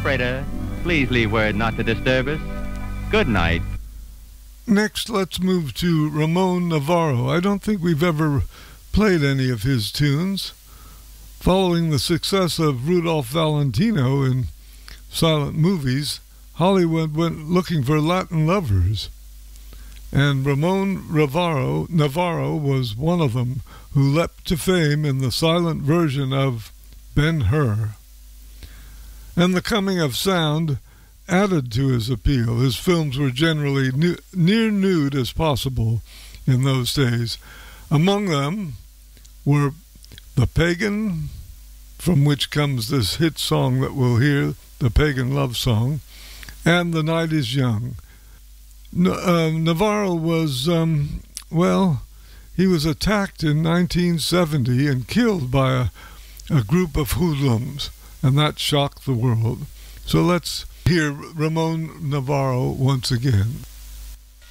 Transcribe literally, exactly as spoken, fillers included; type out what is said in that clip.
Operator, please leave word not to disturb us. Good night. Next, let's move to Ramon Navarro. I don't think we've ever played any of his tunes. Following the success of Rudolph Valentino in silent movies, Hollywood went looking for Latin lovers. And Ramon Navarro, Navarro was one of them, who leapt to fame in the silent version of Ben-Hur. And the coming of sound added to his appeal. His films were generally nu- near nude as possible in those days. Among them were The Pagan, from which comes this hit song that we'll hear, the Pagan Love Song, and The Night is Young. N- uh, Navarro was, um, well, he was attacked in nineteen seventy and killed by a, a group of hoodlums, and that shocked the world. So let's hear Ramon Navarro once again.